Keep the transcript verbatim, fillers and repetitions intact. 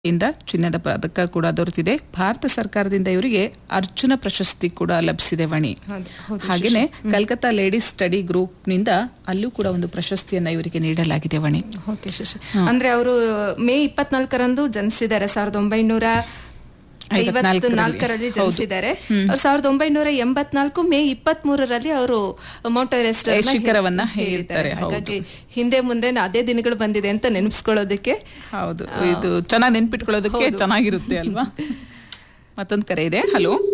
ಇಂದ ಚಿನ್ನದ ಪದಕ ಕೂಡ ದೊರೆತಿದೆ. ಭಾರತ ಸರ್ಕಾರದಿಂದ ಇವರಿಗೆ ಅರ್ಜುನ ಪ್ರಶಸ್ತಿ ಕೂಡ ಲಭಿಸಿದೆ ವಾಣಿ. ಹಾಗೇನೆ ಕಲ್ಕತ್ತಾ ಲೇಡೀಸ್ ಸ್ಟಡಿ ಗ್ರೂಪ್ ನಿಂದ ಅಲ್ಲೂ ಕೂಡ ಒಂದು ಪ್ರಶಸ್ತಿಯನ್ನ ಇವರಿಗೆ ನೀಡಲಾಗಿದೆ ವಾಣಿ. ಓಕೆ ಶಶಿ, ಅಂದ್ರೆ ಅವರು ಮೇ ಇಪ್ಪತ್ನಾಲ್ಕರಂದು ಜನಿಸಿದ್ದಾರೆ. ಸಾವಿರದ ಒಂಬೈನೂರ ಐವತ್ನಾಲ್ಕರಲ್ಲಿ ಜನಿಸಿದ್ದಾರೆ. ಅವ್ರು ಸಾವಿರದ ಒಂಬೈನೂರ ಎಂಬತ್ನಾಲ್ಕು ಮೇ ಇಪ್ಪತ್ತ್ ಮೂರರಲ್ಲಿ ಅವರು ಮೌಂಟ್ ಎವರೆಸ್ಟ್ ಶಿಖರವನ್ನ ಹೇರಿದ್ದಾರೆ. ಹಾಗಾಗಿ ಹಿಂದೆ ಮುಂದೆ ಅದೇ ದಿನಗಳು ಬಂದಿದೆ ಅಂತ ನೆನಪಿಸ್ಕೊಳ್ಳೋದಕ್ಕೆ ಹೌದು, ಇದು ಚೆನ್ನಾಗಿ ನೆನ್ಪಿಟ್ಕೊಳ್ಳೋದಕ್ಕೆ ಚೆನ್ನಾಗಿರುತ್ತೆ ಅಲ್ವಾ. ಮತ್ತೊಂದು ಕರೆ ಇದೆ. ಹಲೋ